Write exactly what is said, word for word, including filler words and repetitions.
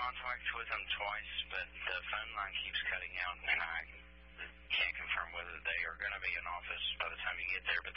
contact with them twice, but the phone line keeps cutting out, and I can't confirm whether they are going to be in office by the time you get there.